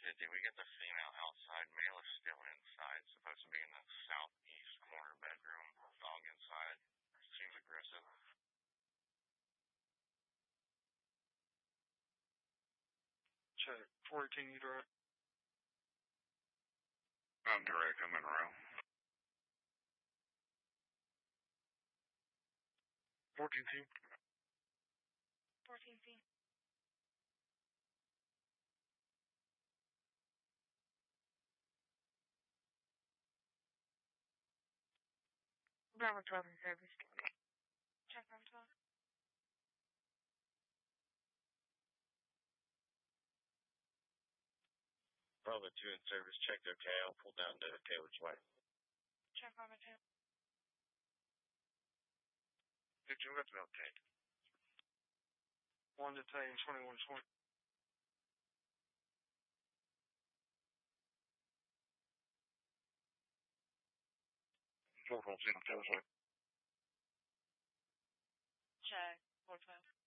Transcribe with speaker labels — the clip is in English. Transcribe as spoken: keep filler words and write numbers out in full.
Speaker 1: Did we get the female outside? Male is still inside. Supposed to be in the southeast corner bedroom. Dog inside. Seems aggressive.
Speaker 2: Check. four eighteen, you direct?
Speaker 1: I'm direct. I'm in row.
Speaker 2: fourteen team.
Speaker 3: fourteen feet. Bravo twelve in service. Check Bravo twelve.
Speaker 1: Bravo two in service. Check their tail. Pull down to Taylor's way.
Speaker 3: Check Bravo two.
Speaker 1: Did you get the milk tank?
Speaker 2: One detained, twenty-one twenty.
Speaker 1: Four full in Taylor's way.
Speaker 3: Check four twelve.